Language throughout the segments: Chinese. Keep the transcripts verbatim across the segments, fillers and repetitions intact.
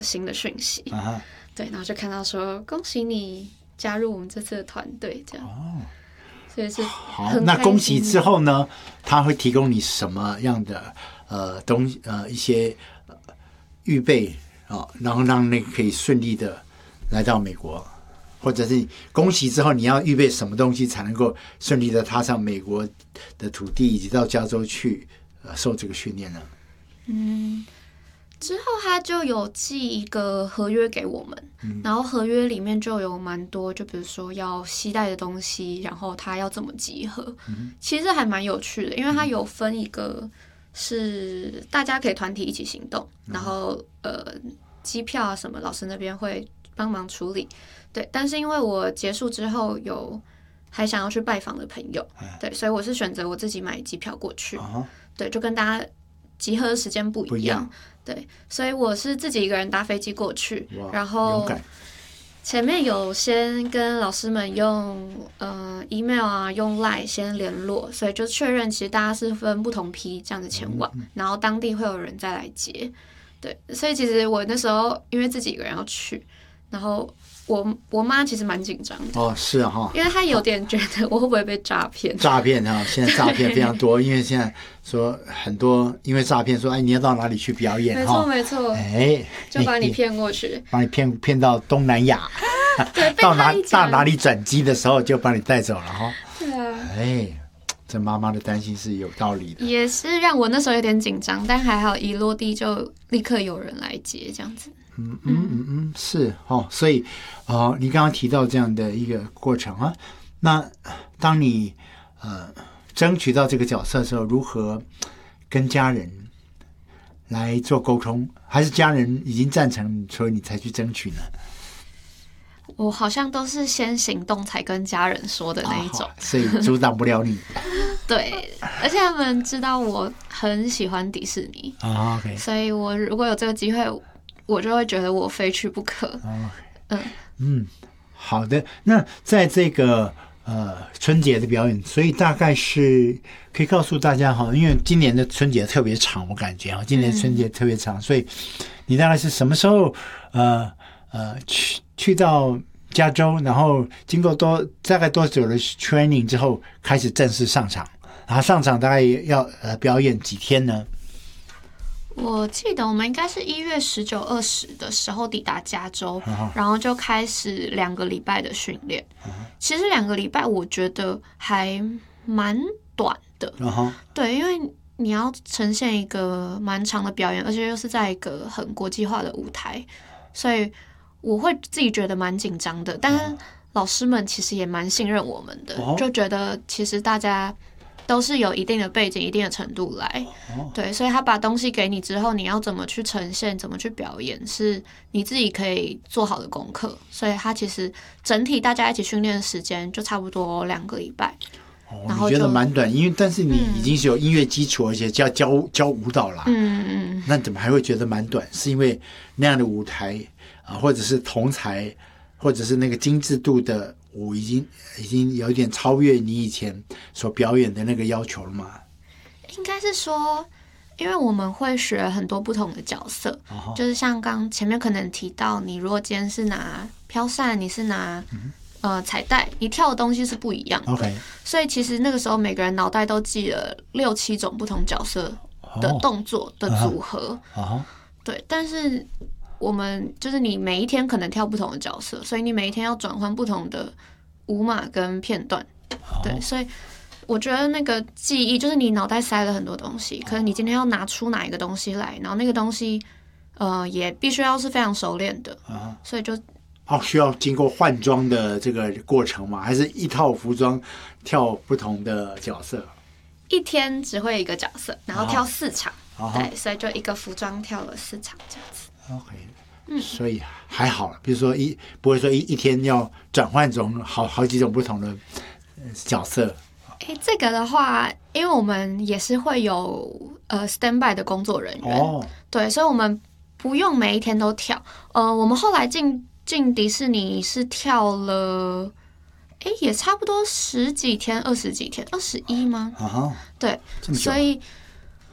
新的讯息， 啊， 对，然后就看到说恭喜你加入我们这次的团队，这样。哦，所以是好。那恭喜之后呢？他会提供你什么样的呃东呃一些、呃、预备啊、哦，然后让那个可以顺利的来到美国，或者是恭喜之后你要预备什么东西才能够顺利的踏上美国的土地，以及到加州去呃受这个训练呢？ 嗯。之后他就有寄一个合约给我们，嗯、然后合约里面就有蛮多，就比如说要携带的东西，然后他要怎么集合，嗯、其实还蛮有趣的，因为他有分一个是大家可以团体一起行动，嗯、然后呃机票啊什么老师那边会帮忙处理，对，但是因为我结束之后有还想要去拜访的朋友，对，所以我是选择我自己买机票过去，啊、对，就跟大家集合的时间不一样。不一样对，所以我是自己一个人搭飞机过去，然后前面有先跟老师们用呃 email 啊，用 line 先联络，所以就确认其实大家是分不同批这样子前往，嗯、然后当地会有人再来接。对，所以其实我那时候因为自己一个人要去，然后我我妈其实蛮紧张的哦，是哈、啊， 因为她有点觉得我会不会被诈骗？ 诈骗啊，现在诈骗非常多，因为现在说很多因为诈骗说，哎，你要到哪里去表演？ 没错没错， 哎， 就把你骗过去， 把你骗骗到东南亚， 对， 到哪到哪里转机的时候就把你带走了哈。 对啊， 哎，这妈妈的担心是有道理的， 也是让我那时候有点紧张，但还好一落地就立刻有人来接，这样子。 嗯嗯嗯嗯，是哦，所以呃，你刚刚提到这样的一个过程啊，那当你呃争取到这个角色的时候，如何跟家人来做沟通？还是家人已经赞成，所以你才去争取呢？ 我好像都是先行动才跟家人说的那一种， 哦、所以阻挡不了你。 对，而且他们知道我很喜欢迪士尼啊、 哦 okay 所以我如果有这个机会，我就会觉得我非去不可。 哦、嗯嗯，好的。那在这个呃春节的表演，所以大概是可以告诉大家哈，因为今年的春节特别长，我感觉啊，今年春节特别长，嗯、所以你大概是什么时候呃呃去去到加州，然后经过多大概多久的 training 之后，开始正式上场，然后上场大概要呃表演几天呢？ 我记得我们应该是一月十九、二十的时候抵达加州， uh-huh. 然后就开始两个礼拜的训练。Uh-huh. 其实两个礼拜我觉得还蛮短的， uh-huh. 对，因为你要呈现一个蛮长的表演，而且又是在一个很国际化的舞台，所以我会自己觉得蛮紧张的。但是老师们其实也蛮信任我们的， uh-huh. 就觉得其实大家都是有一定的背景、一定的程度来，对，所以他把东西给你之后，你要怎么去呈现、怎么去表演，是你自己可以做好的功课。所以他其实整体大家一起训练的时间就差不多两个礼拜。 哦，然后你觉得蛮短，因为但是你已经是有音乐基础，嗯、而且教教教舞蹈啦， 嗯嗯， 那怎么还会觉得蛮短？是因为那样的舞台啊，或者是同台，或者是那个精致度的。我已经已经有点超越你以前所表演的那个要求了吗？ 应该是说，因为我们会学很多不同的角色， uh-huh. 就是像刚前面可能提到，你如果今天是拿飘扇，你是拿、嗯、呃彩带，你跳的东西是不一样的。Okay. 所以其实那个时候每个人脑袋都记了六七种不同角色的动作的组合。Oh. Uh-huh. 对，但是我们就是你每一天可能跳不同的角色，所以你每一天要转换不同的舞码跟片段。Oh. 对，所以我觉得那个记忆就是你脑袋塞了很多东西，可是你今天要拿出哪一个东西来，然后那个东西呃也必须要是非常熟练的。Oh. 所以就哦需要经过换装的这个过程吗？还是一套服装跳不同的角色？ 一天只会一个角色，然后跳四场。Oh.对，所以就一个服装跳了四场这样子。 OK，嗯，所以还好，比如说一不会说一一天要转换种好好几种不同的角色。 哎，这个的话，因为我们也是会有呃 standby 的工作人员，哦，对，所以我们不用每一天都跳。呃，我们后来进进迪士尼是跳了。哎，也差不多十几天、二十几天，二十一吗？ 啊哈， 对，所以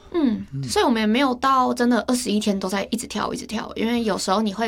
嗯，所以我们也没有到真的二十一天都在一直跳一直跳，因为有时候你会